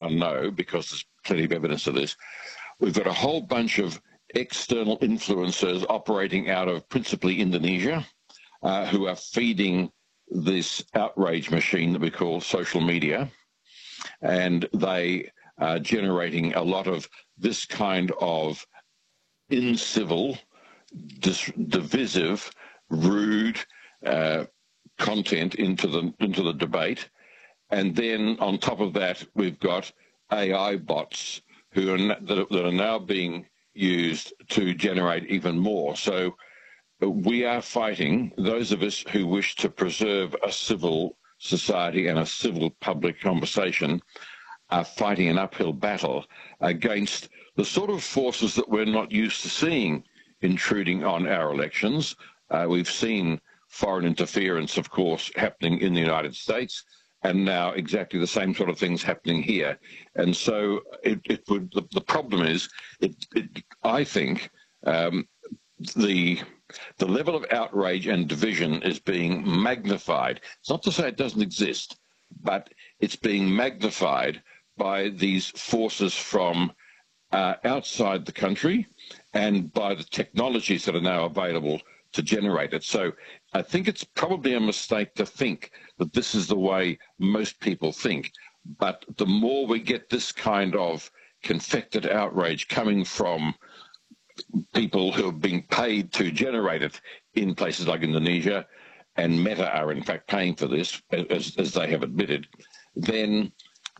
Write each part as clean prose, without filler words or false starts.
to know, because there's plenty of evidence of this, we've got a whole bunch of external influencers operating out of principally Indonesia, who are feeding this outrage machine that we call social media, and they are generating a lot of this kind of incivil, divisive, rude content into the debate. And then on top of that, we've got AI bots that are now being used to generate even more. So we are fighting, those of us who wish to preserve a civil society and a civil public conversation are fighting an uphill battle against the sort of forces that we're not used to seeing intruding on our elections. We've seen foreign interference, of course, happening in the United States, and now exactly the same sort of things happening here. And so the problem is, I think, the level of outrage and division is being magnified. It's not to say it doesn't exist, but it's being magnified by these forces from outside the country and by the technologies that are now available to generate it. So I think it's probably a mistake to think that this is the way most people think. But the more we get this kind of confected outrage coming from people who are being paid to generate it in places like Indonesia, and Meta are in fact paying for this, as they have admitted, then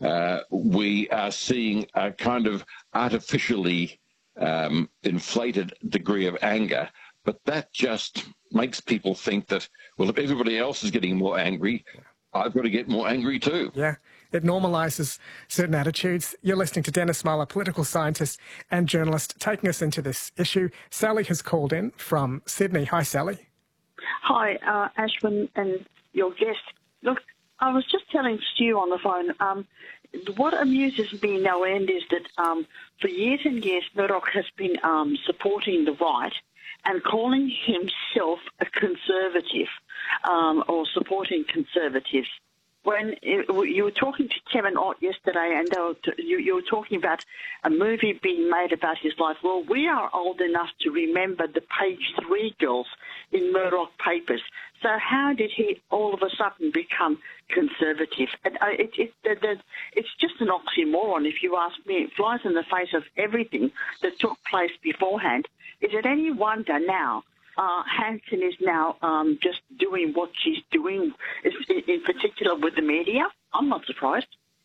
we are seeing a kind of artificially inflated degree of anger. But that just makes people think that, well, if everybody else is getting more angry, I've got to get more angry too. Yeah, it normalises certain attitudes. You're listening to Dennis Marler, political scientist and journalist, taking us into this issue. Sally has called in from Sydney. Hi, Sally. Hi, Ashwin and your guest. Look, I was just telling Stu on the phone, what amuses me no end is that for years and years, Murdoch has been supporting the right and calling himself a conservative or supporting conservatives. When you were talking to Kevin Ott yesterday, and you were talking about a movie being made about his life. Well, we are old enough to remember the Page 3 girls in Murdoch papers. So how did he all of a sudden become conservative? And it's just an oxymoron, if you ask me. It flies in the face of everything that took place beforehand. Is it any wonder now Hanson is now just doing what she's doing, in particular with the media? I'm not surprised.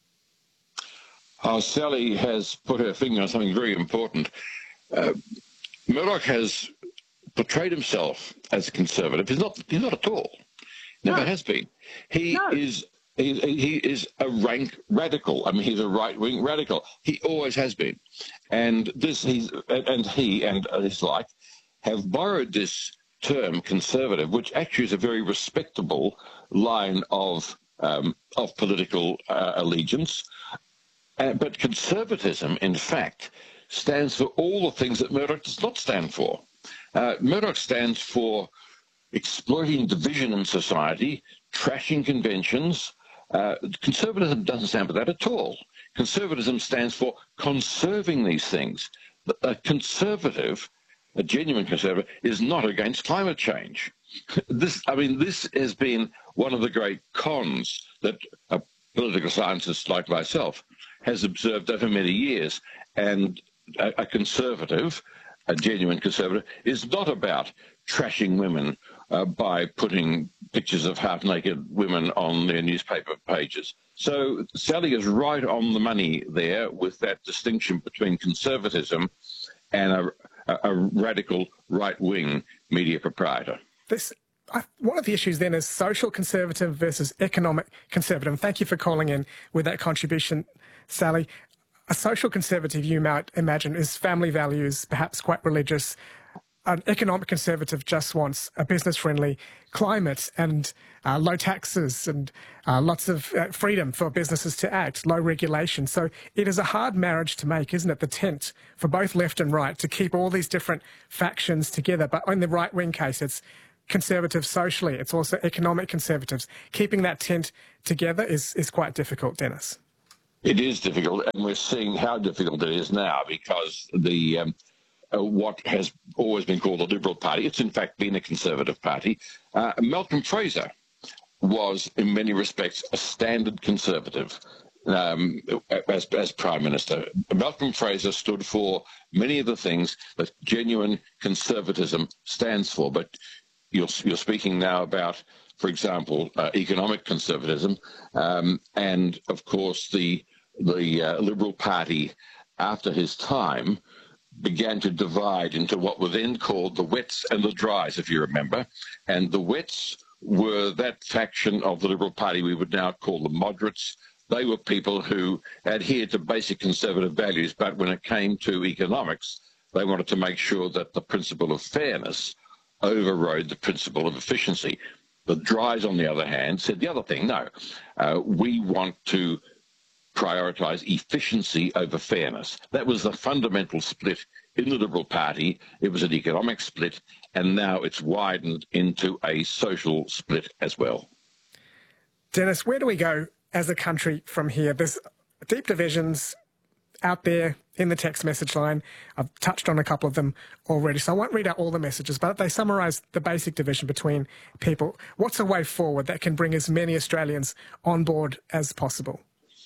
Sally has put her finger on something very important. Murdoch has portrayed himself as a conservative. He's not at all. Never has been. He is a rank radical. I mean, he's a right-wing radical. He always has been. And he and his like have borrowed this term conservative, which actually is a very respectable line of political allegiance. But conservatism, in fact, stands for all the things that Murdoch does not stand for. Murdoch stands for exploiting division in society, trashing conventions. Conservatism doesn't stand for that at all. Conservatism stands for conserving these things. A genuine conservative, is not against climate change. This has been one of the great cons that a political scientist like myself has observed over many years. And a conservative, a genuine conservative, is not about trashing women by putting pictures of half-naked women on their newspaper pages. So Sally is right on the money there with that distinction between conservatism and a radical right-wing media proprietor. One of the issues then is social conservative versus economic conservative. Thank you for calling in with that contribution, Sally. A social conservative, you might imagine, is family values, perhaps quite religious. An economic conservative just wants a business-friendly climate and low taxes and lots of freedom for businesses to act, low regulation. So it is a hard marriage to make, isn't it, the tent for both left and right to keep all these different factions together. But in the right-wing case, it's conservative socially. It's also economic conservatives. Keeping that tent together is quite difficult, Dennis. It is difficult, and we're seeing how difficult it is now because the what has always been called the Liberal Party, it's in fact been a Conservative Party. Malcolm Fraser was, in many respects, a standard Conservative as Prime Minister. Malcolm Fraser stood for many of the things that genuine conservatism stands for, but you're speaking now about, for example, economic conservatism, and of course the Liberal Party, after his time, began to divide into what were then called the wets and the dries, if you remember. And the wets were that faction of the Liberal Party we would now call the moderates. They were people who adhered to basic conservative values, but when it came to economics, they wanted to make sure that the principle of fairness overrode the principle of efficiency. The dries, on the other hand, said the other thing. No, we want to prioritise efficiency over fairness. That was the fundamental split in the Liberal Party. It was an economic split, and now it's widened into a social split as well. Dennis, where do we go as a country from here? There's deep divisions out there in the text message line. I've touched on a couple of them already, so I won't read out all the messages, but they summarise the basic division between people. What's a way forward that can bring as many Australians on board as possible?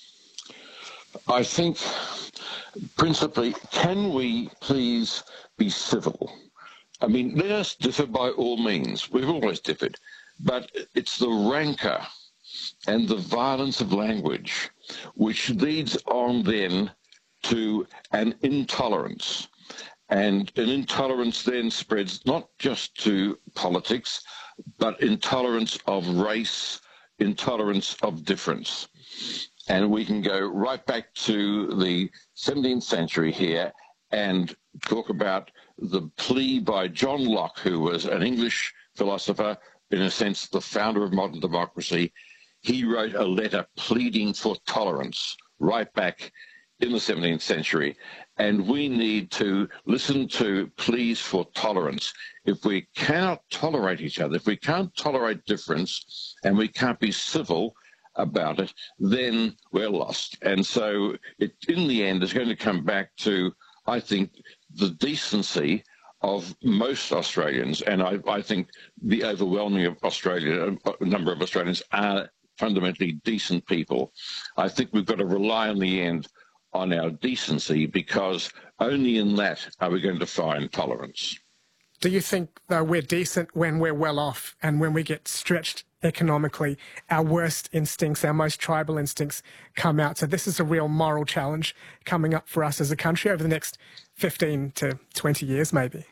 I think, principally, can we please be civil? I mean, let us differ by all means. We've always differed. But it's the rancour and the violence of language which leads on then to an intolerance. And an intolerance then spreads not just to politics, but intolerance of race, intolerance of difference. And we can go right back to the 17th century here and talk about the plea by John Locke, who was an English philosopher, in a sense the founder of modern democracy. He wrote a letter pleading for tolerance right back in the 17th century. And we need to listen to pleas for tolerance. If we cannot tolerate each other, if we can't tolerate difference, and we can't be civil about it, then we're lost. And so it, in the end, is going to come back to, I think, the decency of most Australians. And I think the overwhelming number of Australians are fundamentally decent people. I think we've got to rely in the end on our decency, because only in that are we going to find tolerance. Do you think, though, we're decent when we're well off, and when we get stretched economically, our worst instincts, our most tribal instincts come out? So this is a real moral challenge coming up for us as a country over the next 15 to 20 years, maybe.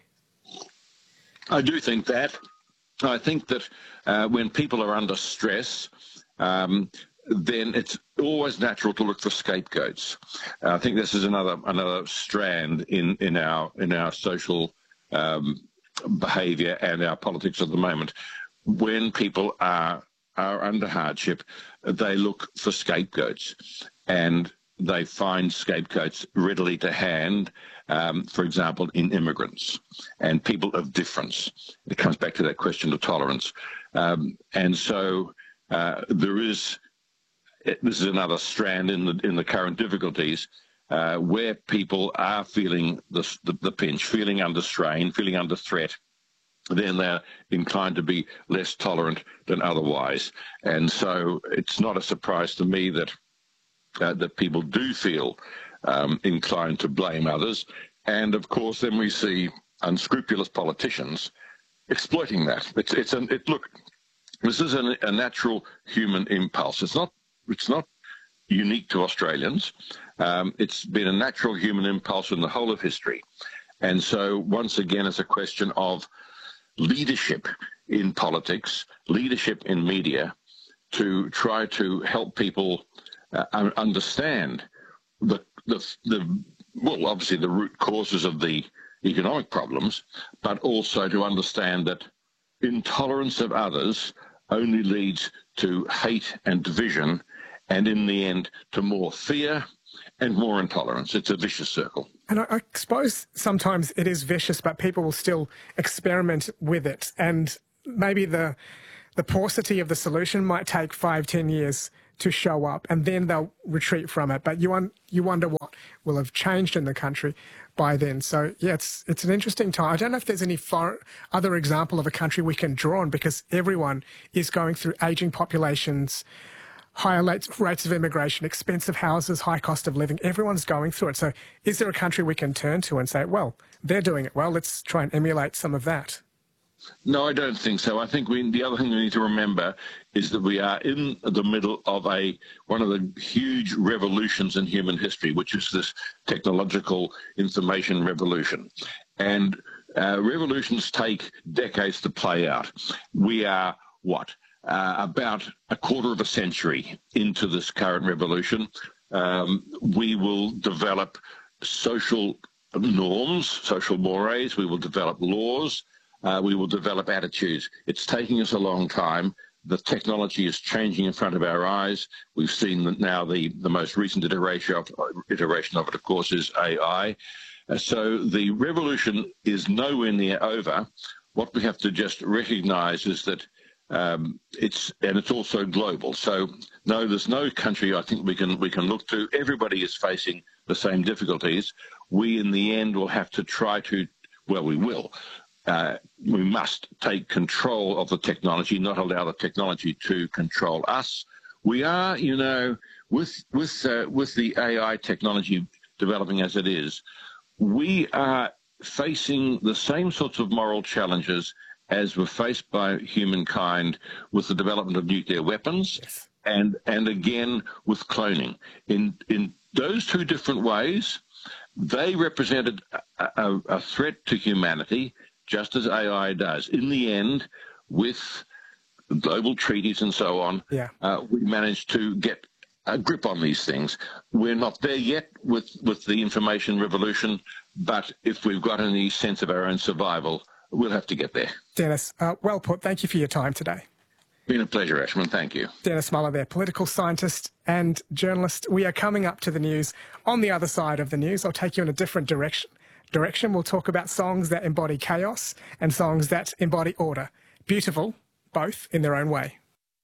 I do think that. I think that when people are under stress, then it's always natural to look for scapegoats. I think this is another strand in our social behaviour and our politics at the moment. When people are under hardship, they look for scapegoats, and they find scapegoats readily to hand, for example, in immigrants and people of difference. It comes back to that question of tolerance. And so this is another strand in the current difficulties, where people are feeling the pinch, feeling under strain, feeling under threat. Then they're inclined to be less tolerant than otherwise. And so it's not a surprise to me that people do feel inclined to blame others. And of course, then we see unscrupulous politicians exploiting that. Look, this is a natural human impulse. It's not unique to Australians. It's been a natural human impulse in the whole of history. And so once again, it's a question of leadership in politics, leadership in media, to try to help people understand obviously the root causes of the economic problems, but also to understand that intolerance of others only leads to hate and division, and in the end to more fear and more intolerance. It's a vicious circle. And I suppose sometimes it is vicious, but people will still experiment with it. And maybe the paucity of the solution might take 5-10 years to show up, and then they'll retreat from it. But you wonder what will have changed in the country by then. So yeah, it's an interesting time. I don't know if there's any other example of a country we can draw on, because everyone is going through ageing populations, higher rates of immigration, expensive houses, high cost of living. Everyone's going through it. So is there a country we can turn to and say, well, they're doing it well, let's try and emulate some of that? No, I don't think so. I think the other thing we need to remember is that we are in the middle of one of the huge revolutions in human history, which is this technological information revolution. And revolutions take decades to play out. We are, about a quarter of a century into this current revolution. We will develop social norms, social mores. We will develop laws. We will develop attitudes. It's taking us a long time. The technology is changing in front of our eyes. We've seen that now the most recent iteration of it, of course, is AI. So the revolution is nowhere near over. What we have to just recognise is that it's also global. So no, there's no country I think we can look to. Everybody is facing the same difficulties. We in the end will have to try to, we will. We must take control of the technology, not allow the technology to control us. We are, with the AI technology developing as it is, we are facing the same sorts of moral challenges as were faced by humankind with the development of nuclear weapons, yes, and again with cloning. In those two different ways, they represented a threat to humanity, just as AI does. In the end, with global treaties and so on, we managed to get a grip on these things. We're not there yet with the information revolution, but if we've got any sense of our own survival, we'll have to get there. Dennis, well put. Thank you for your time today. Been a pleasure, Ashman. Thank you. Dennis Muller there, political scientist and journalist. We are coming up to the news. On the other side of the news, I'll take you in a different direction. We'll talk about songs that embody chaos and songs that embody order. Beautiful, both in their own way.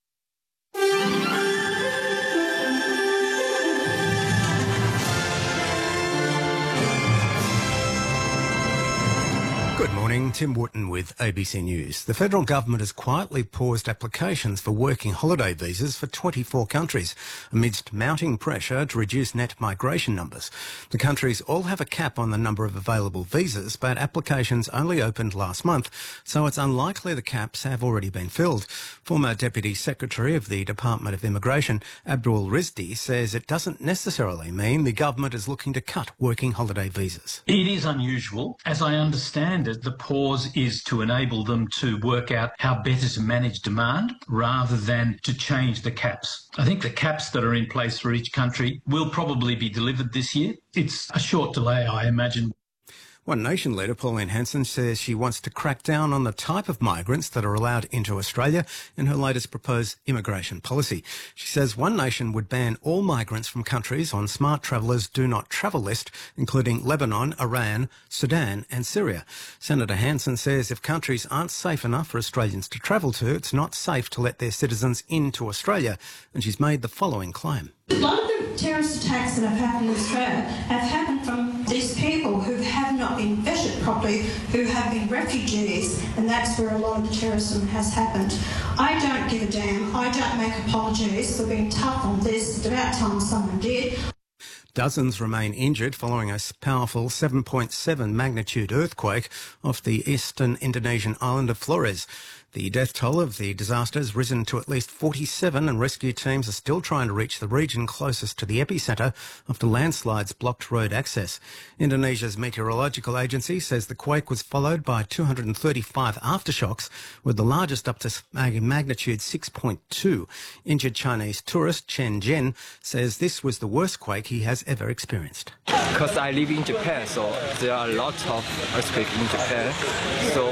Good morning, Tim Wootton with ABC News. The federal government has quietly paused applications for working holiday visas for 24 countries amidst mounting pressure to reduce net migration numbers. The countries all have a cap on the number of available visas, but applications only opened last month, so it's unlikely the caps have already been filled. Former Deputy Secretary of the Department of Immigration, Abdul Rizdi, says it doesn't necessarily mean the government is looking to cut working holiday visas. It is unusual. As I understand it, the pause is to enable them to work out how better to manage demand rather than to change the caps. I think the caps that are in place for each country will probably be delivered this year. It's a short delay, I imagine. One Nation leader, Pauline Hanson, says she wants to crack down on the type of migrants that are allowed into Australia in her latest proposed immigration policy. She says One Nation would ban all migrants from countries on Smart Travellers Do Not Travel list, including Lebanon, Iran, Sudan and Syria. Senator Hanson says if countries aren't safe enough for Australians to travel to, it's not safe to let their citizens into Australia. And she's made the following claim. A lot of the terrorist attacks that have happened in Australia have happened from these people who have not been vetted properly, who have been refugees, and that's where a lot of the terrorism has happened. I don't give a damn. I don't make apologies for being tough on this. It's about time someone did. Dozens remain injured following a powerful 7.7 magnitude earthquake off the eastern Indonesian island of Flores. The death toll of the disaster has risen to at least 47 and rescue teams are still trying to reach the region closest to the epicentre after landslides blocked road access. Indonesia's meteorological agency says the quake was followed by 235 aftershocks, with the largest up to magnitude 6.2. Injured Chinese tourist Chen Zhen says this was the worst quake he has ever experienced. Because I live in Japan, so there are lots of earthquakes in Japan. So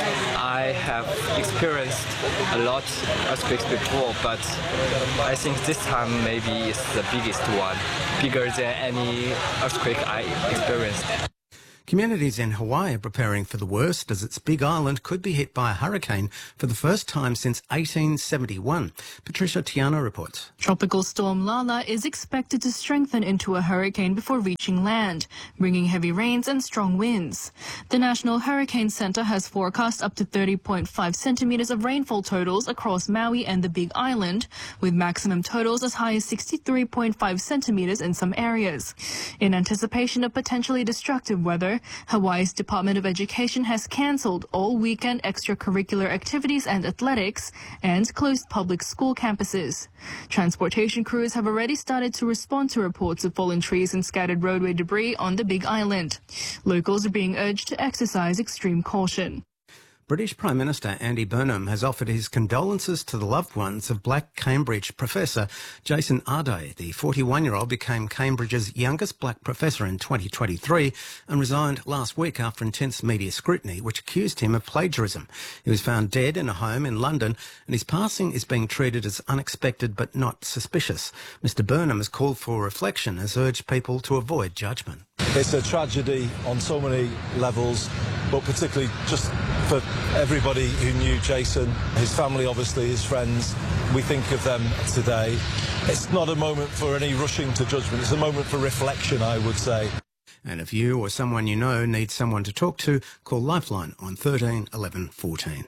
I have experienced a lot of earthquakes before, but I think this time maybe it's the biggest one, bigger than any earthquake I experienced. Communities in Hawaii are preparing for the worst as its big island could be hit by a hurricane for the first time since 1871. Patricia Tiana reports. Tropical storm Lala is expected to strengthen into a hurricane before reaching land, bringing heavy rains and strong winds. The National Hurricane Center has forecast up to 30.5 centimeters of rainfall totals across Maui and the Big Island, with maximum totals as high as 63.5 centimeters in some areas. In anticipation of potentially destructive weather, Hawaii's Department of Education has cancelled all weekend extracurricular activities and athletics and closed public school campuses. Transportation crews have already started to respond to reports of fallen trees and scattered roadway debris on the Big Island. Locals are being urged to exercise extreme caution. British Prime Minister Andy Burnham has offered his condolences to the loved ones of Black Cambridge professor Jason Ardai. The 41-year-old became Cambridge's youngest black professor in 2023 and resigned last week after intense media scrutiny, which accused him of plagiarism. He was found dead in a home in London, and his passing is being treated as unexpected but not suspicious. Mr Burnham has called for reflection, has urged people to avoid judgment. It's a tragedy on so many levels, but particularly just for everybody who knew Jason, his family, obviously, his friends. We think of them today. It's not a moment for any rushing to judgment. It's a moment for reflection, I would say. And if you or someone you know needs someone to talk to, call Lifeline on 13 11 14.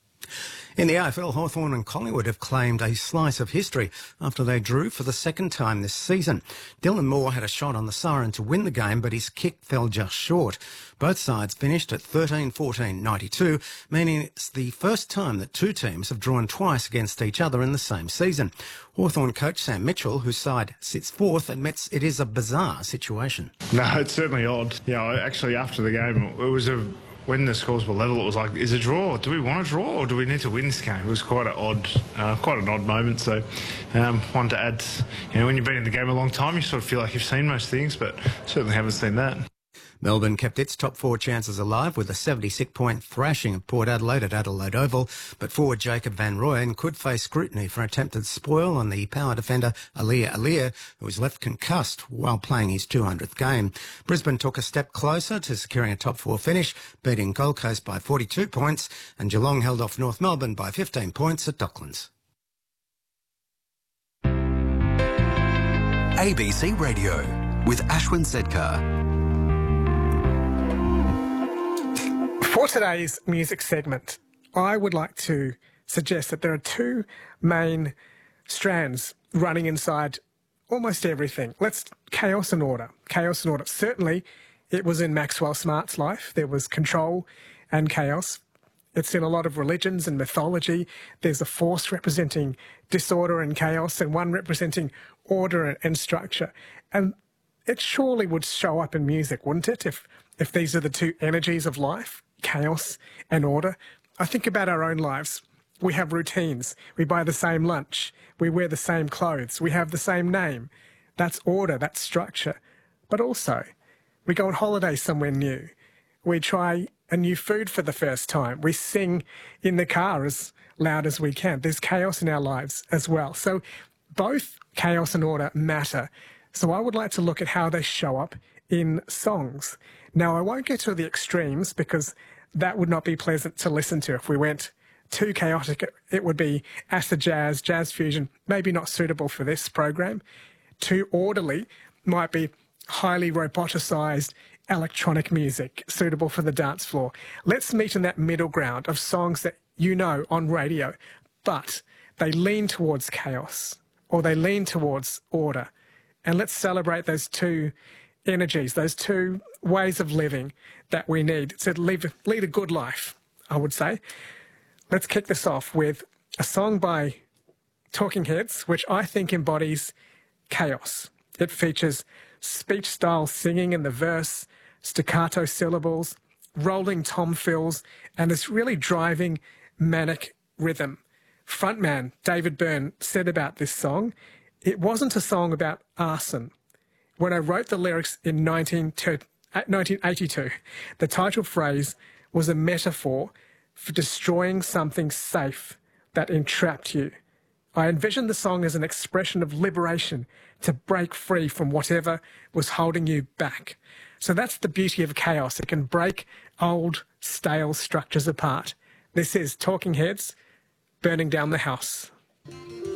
In the AFL, Hawthorn and Collingwood have claimed a slice of history after they drew for the second time this season. Dylan Moore had a shot on the siren to win the game, but his kick fell just short. Both sides finished at 13-14-92, meaning it's the first time that two teams have drawn twice against each other in the same season. Hawthorn coach Sam Mitchell, whose side sits fourth, admits it is a bizarre situation. No, it's certainly odd. Actually, after the game, when the scores were level, it was like, is it a draw? Do we want to draw or do we need to win this game? It was quite an odd moment. So, wanted to add, when you've been in the game a long time, you sort of feel like you've seen most things, but certainly haven't seen that. Melbourne kept its top four chances alive with a 76-point thrashing of Port Adelaide at Adelaide Oval, but forward Jacob Van Rooyen could face scrutiny for attempted spoil on the power defender Alia, who was left concussed while playing his 200th game. Brisbane took a step closer to securing a top four finish, beating Gold Coast by 42 points, and Geelong held off North Melbourne by 15 points at Docklands. ABC Radio with Ashwin Sedkar. For today's music segment, I would like to suggest that there are two main strands running inside almost everything. Chaos and order. Chaos and order. Certainly, it was in Maxwell Smart's life. There was control and chaos. It's in a lot of religions and mythology. There's a force representing disorder and chaos and one representing order and structure. And it surely would show up in music, wouldn't it, if these are the two energies of life? Chaos and order. I think about our own lives. We have routines. We buy the same lunch. We wear the same clothes. We have the same name. That's order, that's structure. But also, we go on holiday somewhere new. We try a new food for the first time. We sing in the car as loud as we can. There's chaos in our lives as well. So both chaos and order matter. So I would like to look at how they show up in songs. Now, I won't get to the extremes because that would not be pleasant to listen to. If we went too chaotic, it would be acid jazz, jazz fusion, maybe not suitable for this program. Too orderly might be highly roboticized electronic music, suitable for the dance floor. Let's meet in that middle ground of songs that you know on radio, but they lean towards chaos or they lean towards order. And let's celebrate those two energies, those two ways of living that we need to lead a good life, I would say. Let's kick this off with a song by Talking Heads, which I think embodies chaos. It features speech-style singing in the verse, staccato syllables, rolling tom fills, and this really driving manic rhythm. Frontman David Byrne said about this song, "It wasn't a song about arson. When I wrote the lyrics in 1982, the title phrase was a metaphor for destroying something safe that entrapped you. I envisioned the song as an expression of liberation to break free from whatever was holding you back. So that's the beauty of chaos. It can break old, stale structures apart. This is Talking Heads, Burning Down the House.